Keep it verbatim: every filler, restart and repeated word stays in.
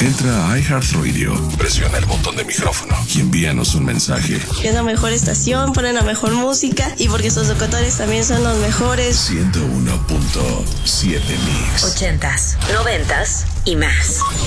Entra a iHeartRadio, presiona el botón de micrófono y envíanos un mensaje. Es la mejor estación, ponen la mejor música y porque sus locutores también son los mejores. ciento uno punto siete Mix. Ochentas, noventas y más.